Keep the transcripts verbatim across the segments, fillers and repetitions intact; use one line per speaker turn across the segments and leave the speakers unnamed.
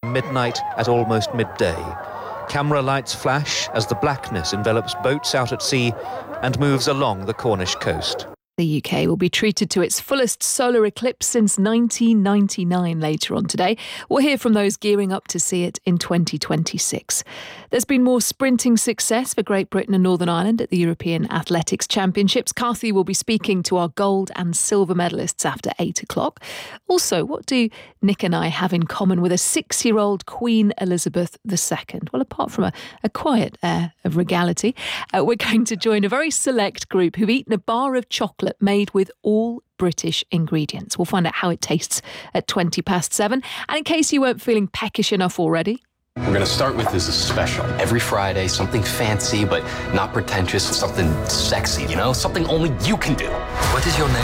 between midnight at almost midday. Camera lights flash as the blackness envelops boats out at sea and moves along the Cornish coast.
The U K will be treated to its fullest solar eclipse since nineteen ninety-nine later on today. We'll hear from those gearing up to see it in twenty twenty-six. There's been more sprinting success for Great Britain and Northern Ireland at the European Athletics Championships. Carthy will be speaking to our gold and silver medalists after eight o'clock. Also, what do Nick and I have in common with a six-year-old Queen Elizabeth the Second? Well, apart from a, a quiet air of regality, uh, we're going to join a very select group who've eaten a bar of chocolate made with all British ingredients. We'll find out how it tastes at twenty past seven. And in case you weren't feeling peckish enough already,
we're going to start with this special. Every Friday, something fancy but not pretentious, something sexy, you know? Something only you can do. What is your name?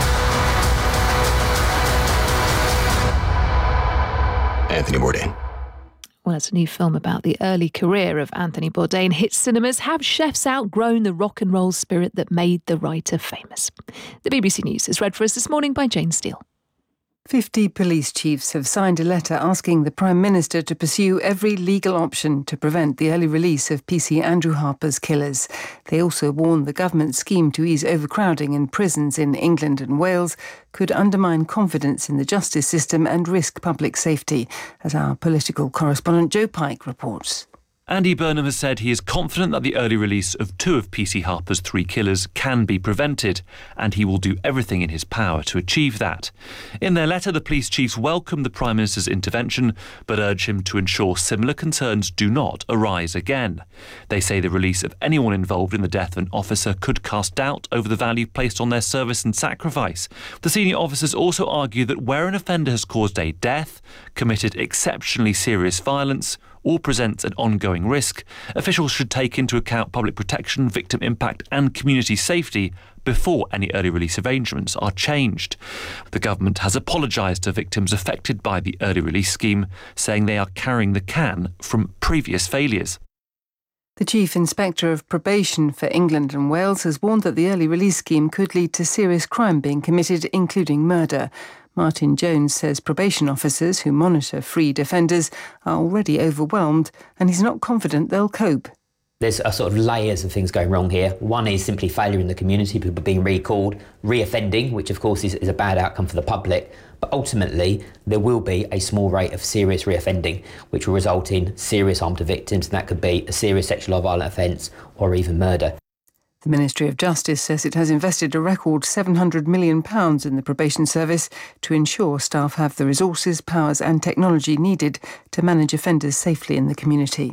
Anthony Bourdain.
Well, it's a new film about the early career of Anthony Bourdain. Hits cinemas. Have chefs outgrown the rock and roll spirit that made the writer famous? The B B C News is read for us this morning by Jane Steele.
Fifty police chiefs have signed a letter asking the Prime Minister to pursue every legal option to prevent the early release of P C Andrew Harper's killers. They also warn the government's scheme to ease overcrowding in prisons in England and Wales could undermine confidence in the justice system and risk public safety, as our political correspondent Joe Pike reports.
Andy Burnham has said he is confident that the early release of two of P C Harper's three killers can be prevented, and he will do everything in his power to achieve that. In their letter, the police chiefs welcome the Prime Minister's intervention, but urge him to ensure similar concerns do not arise again. They say the release of anyone involved in the death of an officer could cast doubt over the value placed on their service and sacrifice. The senior officers also argue that where an offender has caused a death, committed exceptionally serious violence, or presents an ongoing risk, officials should take into account public protection, victim impact and community safety before any early release arrangements are changed. The government has apologised to victims affected by the early release scheme, saying they are carrying the can from previous failures.
The Chief Inspector of Probation for England and Wales has warned that the early release scheme could lead to serious crime being committed, including murder. Martin Jones says probation officers who monitor freed offenders are already overwhelmed, and he's not confident they'll cope.
There's a sort of layers of things going wrong here. One is simply failure in the community, people being recalled, reoffending, which of course is, is a bad outcome for the public. But ultimately, there will be a small rate of serious reoffending, which will result in serious harm to victims, and that could be a serious sexual or violent offence or even murder.
The Ministry of Justice says it has invested a record seven hundred million pounds in the probation service to ensure staff have the resources, powers and technology needed to manage offenders safely in the community.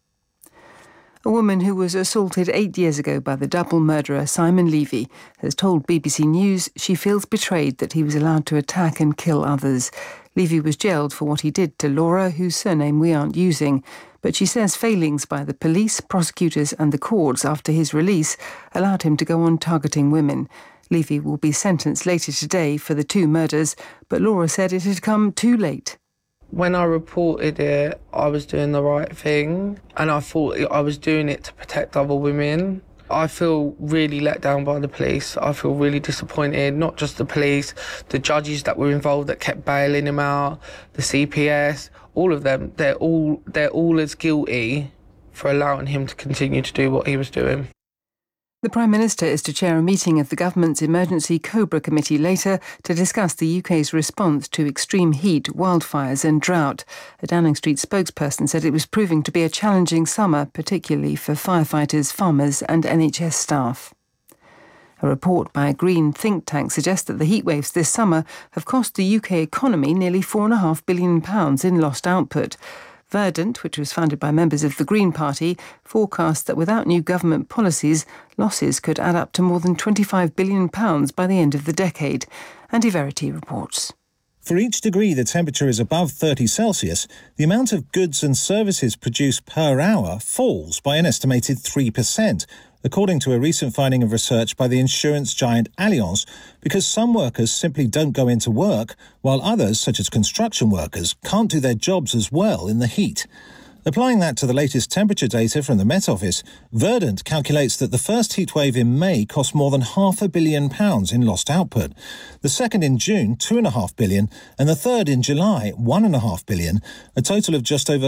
A woman who was assaulted eight years ago by the double murderer Simon Levy has told B B C News she feels betrayed that he was allowed to attack and kill others. Levy was jailed for what he did to Laura, whose surname we aren't using, but she says failings by the police, prosecutors and the courts after his release allowed him to go on targeting women. Levy will be sentenced later today for the two murders, but Laura said it had come too late.
When I reported it, I was doing the right thing, and I thought I was doing it to protect other women. I feel really let down by the police. I feel really disappointed, not just the police, the judges that were involved that kept bailing him out, the C P S, all of them. They're all, they're all as guilty for allowing him to continue to do what he was doing.
The Prime Minister is to chair a meeting of the government's Emergency Cobra Committee later to discuss the U K's response to extreme heat, wildfires and drought. A Downing Street spokesperson said it was proving to be a challenging summer, particularly for firefighters, farmers and N H S staff. A report by a green think tank suggests that the heatwaves this summer have cost the U K economy nearly four point five billion pounds in lost output. Verdant, which was founded by members of the Green Party, forecasts that without new government policies, losses could add up to more than twenty-five billion pounds by the end of the decade. Andy Verity reports.
For each degree the temperature is above thirty Celsius, the amount of goods and services produced per hour falls by an estimated three percent, according to a recent finding of research by the insurance giant Allianz, because some workers simply don't go into work, while others, such as construction workers, can't do their jobs as well in the heat. Applying that to the latest temperature data from the Met Office, Verdant calculates that the first heatwave in May cost more than half a billion pounds in lost output. The second in June, two and a half billion, and the third in July, one and a half billion, a total of just over